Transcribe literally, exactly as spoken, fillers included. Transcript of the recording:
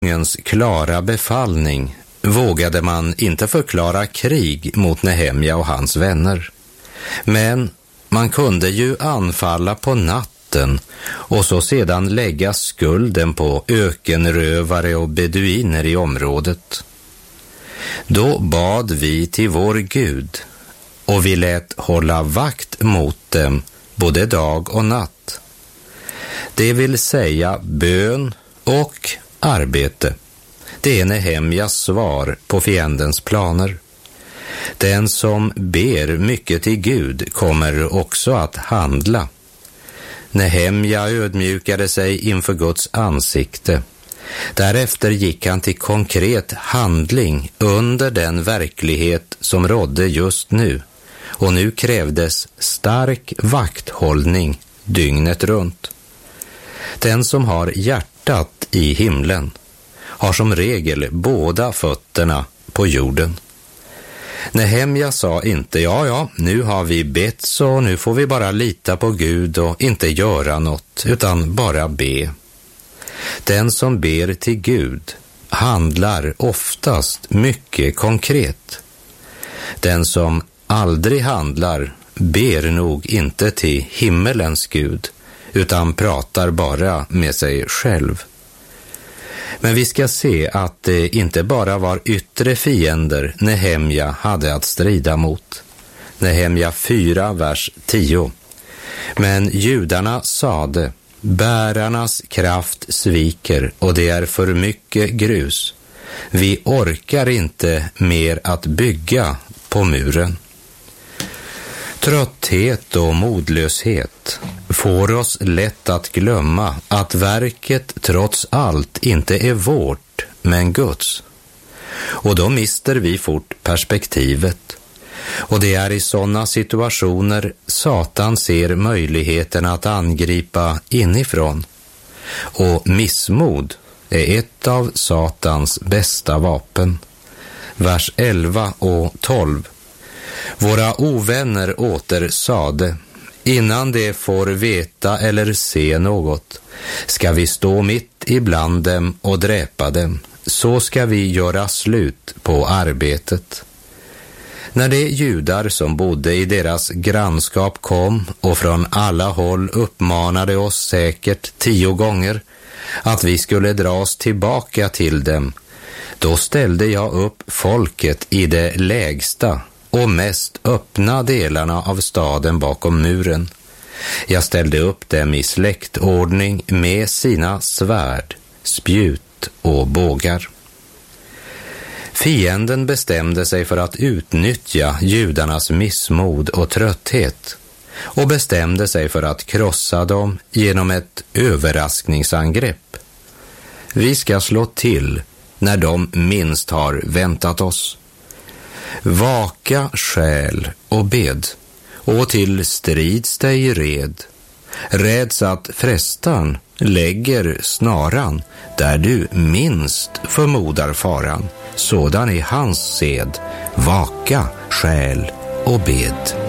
kungens klara befallning vågade man inte förklara krig mot Nehemja och hans vänner. Men man kunde ju anfalla på natten och så sedan lägga skulden på ökenrövare och beduiner i området. Då bad vi till vår Gud och vi lät hålla vakt mot dem både dag och natt. Det vill säga bön och arbete. Det är Nehemjas svar på fiendens planer. Den som ber mycket till Gud kommer också att handla. Nehemja ödmjukade sig inför Guds ansikte. Därefter gick han till konkret handling under den verklighet som rådde just nu. Och nu krävdes stark vakthållning dygnet runt. Den som har hjärtat i himlen har som regel båda fötterna på jorden. Nehemja sa inte, ja ja, nu har vi bett så nu får vi bara lita på Gud och inte göra något, utan bara be. Den som ber till Gud handlar oftast mycket konkret. Den som aldrig handlar ber nog inte till himmelens Gud, utan pratar bara med sig själv. Men vi ska se att det inte bara var yttre fiender Nehemja hade att strida mot. Nehemja fyra, vers tio. Men judarna sade, bärarnas kraft sviker och det är för mycket grus. Vi orkar inte mer att bygga på muren. Trötthet och modlöshet får oss lätt att glömma att verket trots allt inte är vårt, men Guds. Och då mister vi fort perspektivet. Och det är i sådana situationer Satan ser möjligheten att angripa inifrån. Och missmod är ett av Satans bästa vapen. Vers elva och tolv. Våra ovänner åter sade, innan de får veta eller se något, ska vi stå mitt ibland dem och dräpa dem, så ska vi göra slut på arbetet. När de judar som bodde i deras grannskap kom och från alla håll uppmanade oss säkert tio gånger att vi skulle dra oss tillbaka till dem, då ställde jag upp folket i det lägsta och mest öppna delarna av staden bakom muren. Jag ställde upp dem i släktordning med sina svärd, spjut och bågar. Fienden bestämde sig för att utnyttja judarnas missmod och trötthet och bestämde sig för att krossa dem genom ett överraskningsangrepp. Vi ska slå till när de minst har väntat oss. Vaka själ och bed, och till strids dig red. Räds att frästan lägger snaran där du minst förmodar faran. Sådan är hans sed, vaka själ och bed.